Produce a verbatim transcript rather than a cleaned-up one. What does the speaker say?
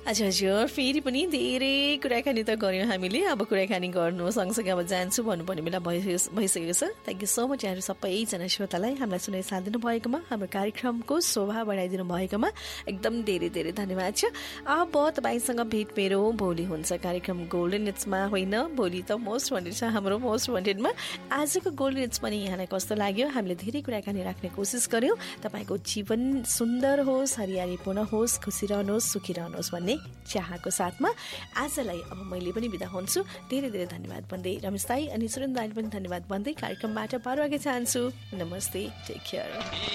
हजुर हजुर फेरि पनि धेरै कुराकानी त गऱ्यौँ हामीले। अब कुराकानी गर्नु सँगसँगै अब जान्छु भन्नुपर्ने बेला भइसकेको छ। थ्याङ्क यू सो मच यहाँहरू सबैजना श्रोतालाई हामीलाई सुनाइ साथ दिनु भएकोमा, हाम्रो कार्यक्रमको शोभा बढाइदिनु भएकोमा एकदम धेरै धेरै धन्यवाद छ। अब तपाईँसँग भेट मेरो भोलि हुन्छ कार्यक्रम गोल्डन हिट्समा, होइन भोलि त मोस्ट वान्टेड छ हाम्रो मोस्ट वान्टेडमा। आजको गोल्डन हिट्स पनि यहाँलाई कस्तो लाग्यो? हामीले धेरै कुराकानी राख्ने कोसिस गऱ्यौँ। तपाईँको जीवन सुन्दर होस्, हरियालीपूर्ण होस्, खुसी रहनुहोस्, सुखी रहनुहोस् भन्ने चाहको साथमा आजलाई अब मैले पनि बिदा हुन्छु। धेरै धेरै धन्यवाद भन्दै रमेश दाई अनि सुरेन्द्र दाईले पनि धन्यवाद भन्दै कार्यक्रमबाट पारु आगे चाहन्छु। नमस्ते, टेक केयर।